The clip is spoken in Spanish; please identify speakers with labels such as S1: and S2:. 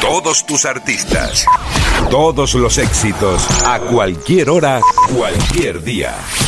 S1: Todos tus artistas, todos los éxitos, a cualquier hora, cualquier día.